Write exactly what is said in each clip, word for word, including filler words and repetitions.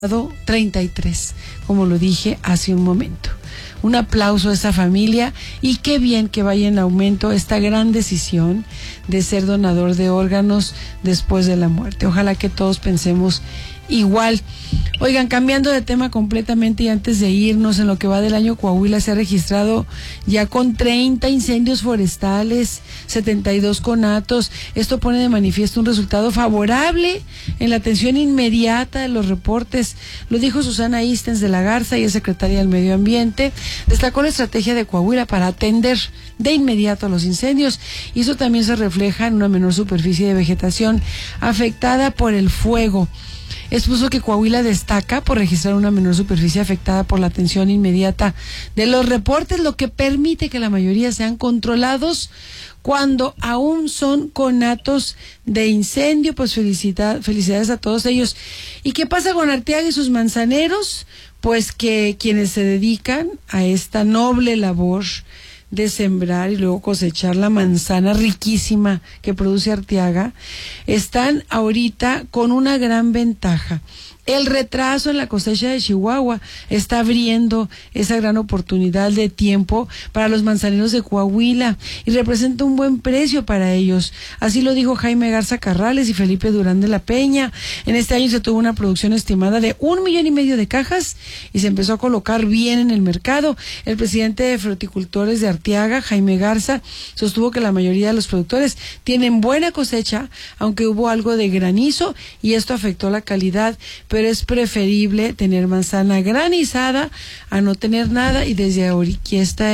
treinta y tres, como lo dije hace un momento. Un aplauso a esta familia y qué bien que vaya en aumento esta gran decisión de ser donador de órganos después de la muerte. Ojalá que todos pensemos igual. Oigan, cambiando de tema completamente y antes de irnos, en lo que va del año, Coahuila se ha registrado ya con treinta incendios forestales, setenta y dos conatos. Esto pone de manifiesto un resultado favorable en la atención inmediata de los reportes. Lo dijo Susana Istens de la Garza, y es secretaria del Medio Ambiente. Destacó la estrategia de Coahuila para atender de inmediato a los incendios, y eso también se refleja en una menor superficie de vegetación afectada por el fuego. Expuso que Coahuila destaca por registrar una menor superficie afectada por la atención inmediata de los reportes, lo que permite que la mayoría sean controlados cuando aún son conatos de incendio. Pues felicidad, felicidades a todos ellos. ¿Y qué pasa con Arteaga y sus manzaneros? Pues que quienes se dedican a esta noble labor de sembrar y luego cosechar la manzana riquísima que produce Arteaga, están ahorita con una gran ventaja. El retraso en la cosecha de Chihuahua está abriendo esa gran oportunidad de tiempo para los manzaneros de Coahuila y representa un buen precio para ellos. Así lo dijo Jaime Garza Carrales y Felipe Durán de la Peña. En este año se tuvo una producción estimada de un millón y medio de cajas y se empezó a colocar bien en el mercado. El presidente de Fruticultores de Arteaga, Jaime Garza, sostuvo que la mayoría de los productores tienen buena cosecha, aunque hubo algo de granizo y esto afectó la calidad, pero es preferible tener manzana granizada a no tener nada. Y desde ahora esta,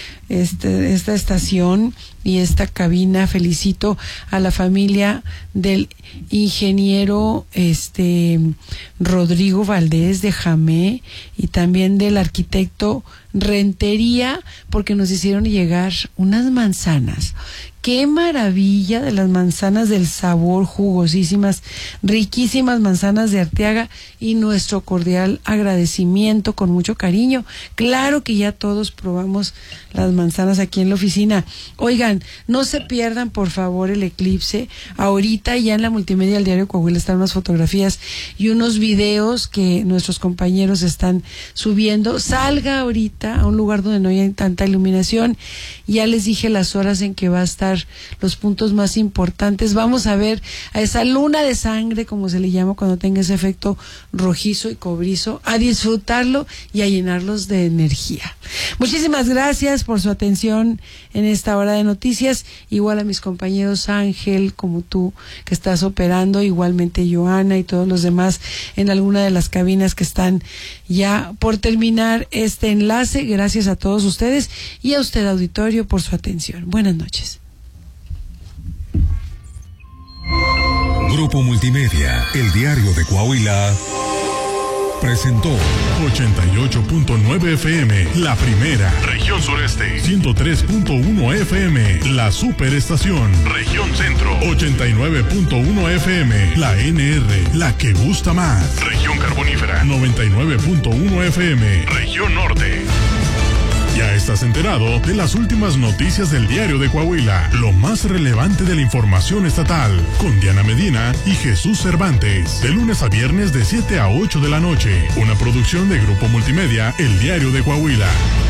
este, esta estación y esta cabina felicito a la familia del ingeniero este Rodrigo Valdés de Jamé y también del arquitecto Rentería, porque nos hicieron llegar unas manzanas. ¡Qué maravilla! De las manzanas del sabor, jugosísimas, riquísimas manzanas de Arteaga, y nuestro cordial agradecimiento con mucho cariño. Claro que ya todos probamos las manzanas aquí en la oficina. Oigan, no se pierdan por favor el eclipse. Ahorita ya en la multimedia del Diario Coahuila están unas fotografías y unos videos que nuestros compañeros están subiendo. Salga ahorita a un lugar donde no haya tanta iluminación. Ya les dije las horas en que va a estar los puntos más importantes. Vamos a ver a esa luna de sangre, como se le llama cuando tenga ese efecto rojizo y cobrizo, a disfrutarlo y a llenarlos de energía. Muchísimas gracias por su atención en esta hora de noticias. Igual a mis compañeros Ángel, como tú que estás operando, igualmente Joana y todos los demás en alguna de las cabinas que están ya por terminar este enlace. Gracias a todos ustedes y a usted, auditorio, por su atención. Buenas noches. Grupo Multimedia, el Diario de Coahuila, presentó ochenta y ocho punto nueve F M, la primera. Región Sureste. ciento tres punto uno F M, la superestación. Región Centro. ochenta y nueve punto uno F M, la N R, la que gusta más. Región Carbonífera. noventa y nueve punto uno F M, Región Norte. Ya estás enterado de las últimas noticias del Diario de Coahuila, lo más relevante de la información estatal, con Diana Medina y Jesús Cervantes, de lunes a viernes de siete a ocho de la noche, una producción de Grupo Multimedia, el Diario de Coahuila.